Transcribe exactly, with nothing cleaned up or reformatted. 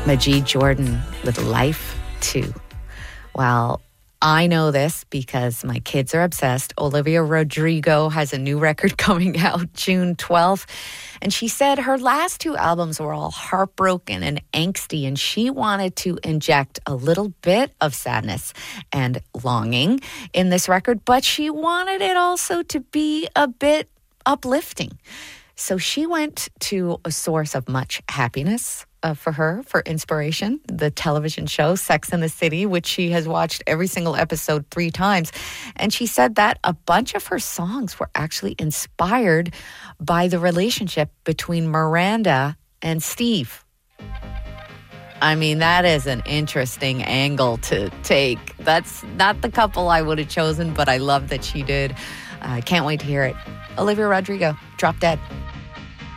Majid Jordan with Life two. Well, I know this because my kids are obsessed. Olivia Rodrigo has a new record coming out June twelfth. And she said her last two albums were all heartbroken and angsty, and she wanted to inject a little bit of sadness and longing in this record, but she wanted it also to be a bit uplifting. So she went to a source of much happiness uh, for her, for inspiration, the television show Sex and the City, which she has watched every single episode three times. And she said that a bunch of her songs were actually inspired by the relationship between Miranda and Steve. I mean, that is an interesting angle to take. That's not the couple I would have chosen, but I love that she did. I uh, can't wait to hear it. Olivia Rodrigo, Drop Dead.